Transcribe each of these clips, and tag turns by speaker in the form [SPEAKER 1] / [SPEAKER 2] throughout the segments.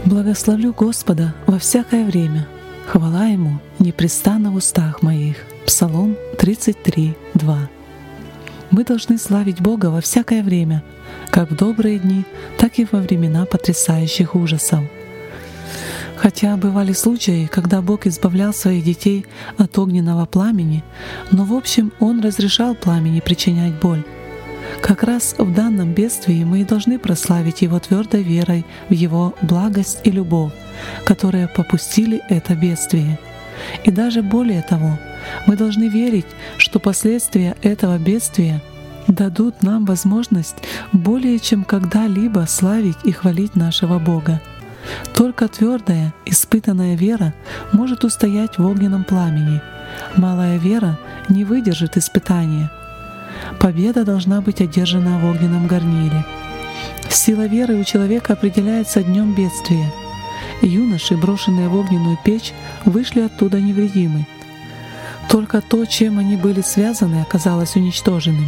[SPEAKER 1] Благословлю Господа во всякое время, хвала Ему непрестанно в устах моих. Псалом 33, 2. Мы должны славить Бога во всякое время, как в добрые дни, так и во времена потрясающих ужасов. Хотя бывали случаи, когда Бог избавлял своих детей от огненного пламени, но в общем Он разрешал пламени причинять боль. Как раз в данном бедствии мы и должны прославить Его твердой верой в Его благость и любовь, которые попустили это бедствие. И даже более того, мы должны верить, что последствия этого бедствия дадут нам возможность более чем когда-либо славить и хвалить нашего Бога. Только твердая, испытанная вера может устоять в огненном пламени. Малая вера не выдержит испытания. Победа должна быть одержана в огненном горниле. Сила веры у человека определяется днем бедствия. Юноши, брошенные в огненную печь, вышли оттуда невредимы. Только то, чем они были связаны, оказалось уничтоженным.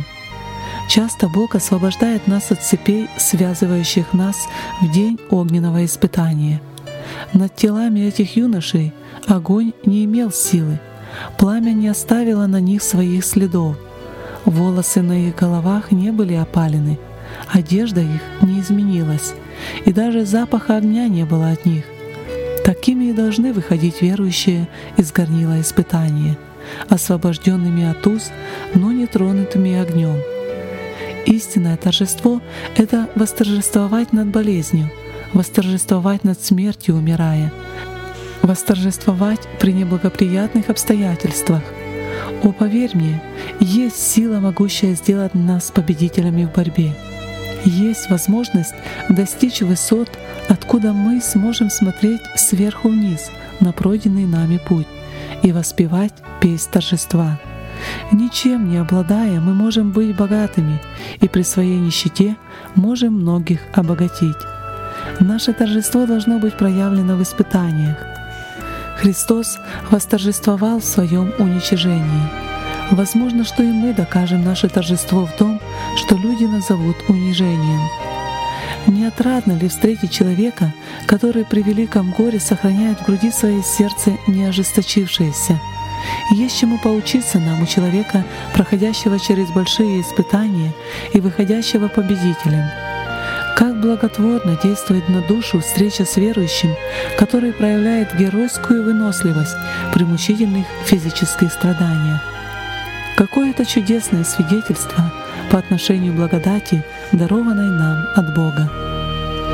[SPEAKER 1] Часто Бог освобождает нас от цепей, связывающих нас в день огненного испытания. Над телами этих юношей огонь не имел силы, пламя не оставило на них своих следов, волосы на их головах не были опалены, одежда их не изменилась, и даже запаха огня не было от них. Такими и должны выходить верующие из горнила испытания, освобожденными от уз, но не тронутыми огнем. Истинное торжество — это восторжествовать над болезнью, восторжествовать над смертью, умирая, восторжествовать при неблагоприятных обстоятельствах. О, поверь мне, есть сила, могущая сделать нас победителями в борьбе. Есть возможность достичь высот, откуда мы сможем смотреть сверху вниз на пройденный нами путь и воспевать песнь торжества. Ничем не обладая, мы можем быть богатыми, и при своей нищете можем многих обогатить. Наше торжество должно быть проявлено в испытаниях. Христос восторжествовал в своем уничижении. Возможно, что и мы докажем наше торжество в том, что люди назовут унижением. Не отрадно ли встретить человека, который при великом горе сохраняет в груди своей сердце не ожесточившееся? Есть чему поучиться нам у человека, проходящего через большие испытания и выходящего победителем. Как благотворно действует на душу встреча с верующим, который проявляет геройскую выносливость при мучительных физических страданиях. Какое это чудесное свидетельство по отношению к благодати, дарованной нам от Бога.